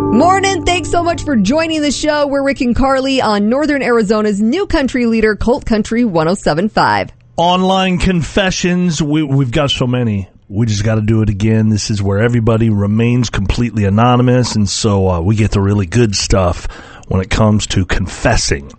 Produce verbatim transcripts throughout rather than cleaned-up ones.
Morning. Thanks so much for joining the show. We're Rick and Carly on Northern Arizona's new country leader, Colt Country one oh seven point five. Online confessions. We, we've got so many. We just got to do it again. This is where everybody remains completely anonymous, and so uh, we get the really good stuff when it comes to confessing.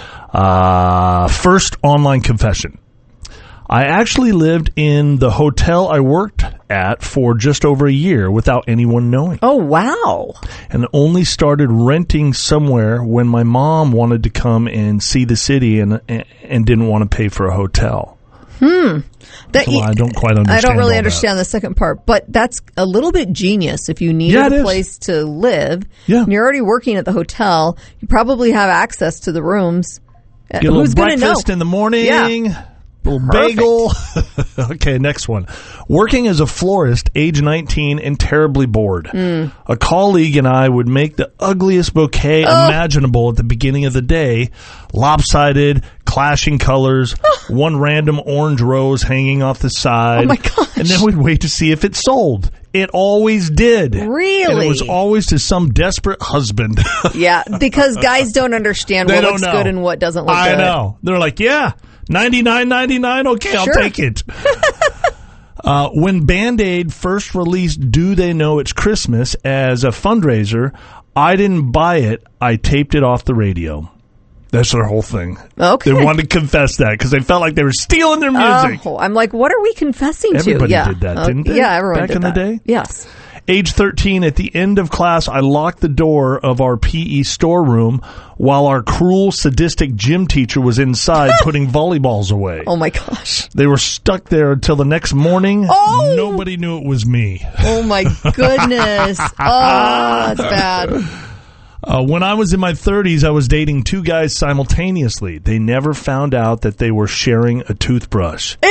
Uh, first online confession. I actually lived in the hotel I worked at for just over a year without anyone knowing. Oh, wow. And only started renting somewhere when my mom wanted to come and see the city and and didn't want to pay for a hotel. Hmm. That, so I don't quite understand. I don't really all understand that. the second part, but that's a little bit genius. If you need Yeah, a it place is. to live, Yeah. and you're already working at the hotel, you probably have access to the rooms. Get a Who's little going to know? breakfast in the morning. Yeah. Little Perfect. bagel. Okay, next one. Working as a florist, age nineteen, and terribly bored. Mm. A colleague and I would make the ugliest bouquet Oh. imaginable at the beginning of the day. Lopsided, clashing colors, one random orange rose hanging off the side. Oh, my gosh. And then we'd wait to see if it sold. It always did. Really? And it was always to some desperate husband. Yeah, because guys don't understand They what don't looks know. good and what doesn't look I good. know. They're like, yeah, ninety-nine ninety-nine. Okay, I'll Sure. take it. uh, when Band-Aid first released Do They Know It's Christmas as a fundraiser, I didn't buy it. I taped it off the radio. That's their whole thing. Okay. They wanted to confess that because they felt like they were stealing their music. Oh, I'm like, what are we confessing Everybody to? Yeah. did that, Uh, didn't they? Yeah, everyone Back did in that. the day? Yes. Age thirteen, at the end of class, I locked the door of our P E storeroom while our cruel, sadistic gym teacher was inside putting volleyballs away. Oh, my gosh. They were stuck there until the next morning. Oh! Nobody knew it was me. Oh, my goodness. Oh, that's bad. Uh, when I was in my thirties, I was dating two guys simultaneously. They never found out that they were sharing a toothbrush. Ew!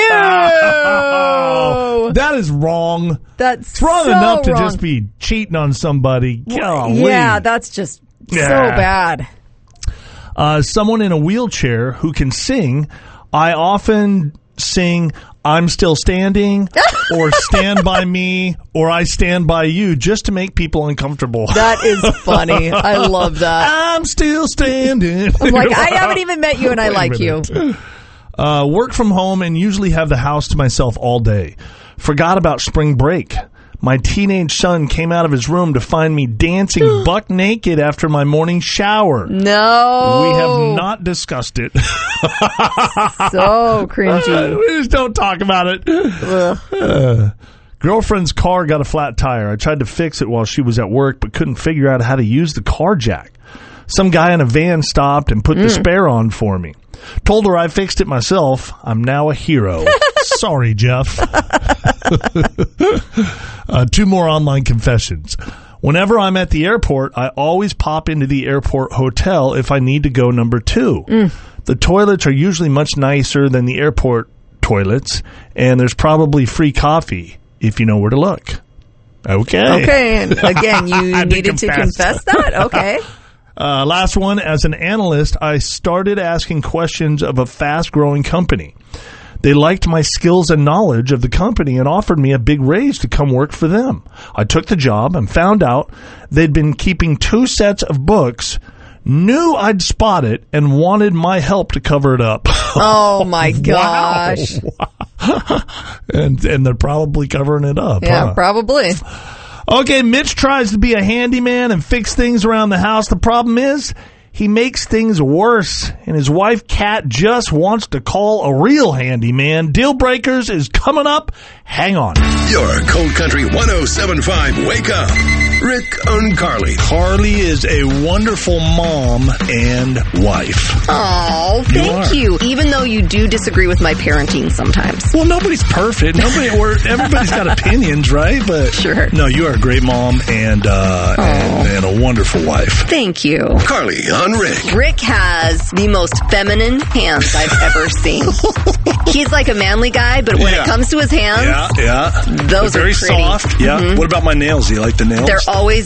Oh, that is wrong. That's It's wrong so enough to wrong. just be cheating on somebody. Golly. Yeah, that's just so Yeah. bad. Uh, someone in a wheelchair who can sing, I often sing I'm Still Standing or Stand By Me or I Stand By You just to make people uncomfortable. That is funny. I love that. I'm still standing. I'm like, I haven't even met you and I Wait a like you. minute. Uh, work from home and usually have the house to myself all day. Forgot about spring break. My teenage son came out of his room to find me dancing buck naked after my morning shower. No. We have not discussed it. So cringy. We just don't talk about it. Uh, girlfriend's car got a flat tire. I tried to fix it while she was at work, but couldn't figure out how to use the car jack. Some guy in a van stopped and put mm. the spare on for me. Told her I fixed it myself. I'm now a hero. Sorry, Jeff. uh, two more online confessions. Whenever I'm at the airport, I always pop into the airport hotel if I need to go number two. Mm. The toilets are usually much nicer than the airport toilets, and there's probably free coffee if you know where to look. Okay. Okay. And again, you I needed to confess that? Okay. Uh, last one. As an analyst, I started asking questions of a fast-growing company. They liked my skills and knowledge of the company and offered me a big raise to come work for them. I took the job and found out they'd been keeping two sets of books, knew I'd spot it, and wanted my help to cover it up. Oh, my gosh. Wow. and, and they're probably covering it up. Yeah, huh? probably. Okay, Mitch tries to be a handyman and fix things around the house. The problem is he makes things worse, and his wife, Kat, just wants to call a real handyman. Deal Breakers is coming up. Hang on. Your Cold Country one oh seven point five Wake Up. Rick and Carly. Carly is a wonderful mom and wife. Oh, thank you. Even though you do disagree with my parenting sometimes. Well, nobody's perfect. Nobody, we're, everybody's got opinions, right? But sure. No, you are a great mom and, uh, and, and a wonderful wife. Thank you. Carly on Rick. Rick has the most feminine hands I've ever seen. He's like a manly guy, but when yeah. it comes to his hands, yeah, yeah. those They're very are pretty. soft. Yeah. Mm-hmm. What about my nails? Do you like the nails? They're always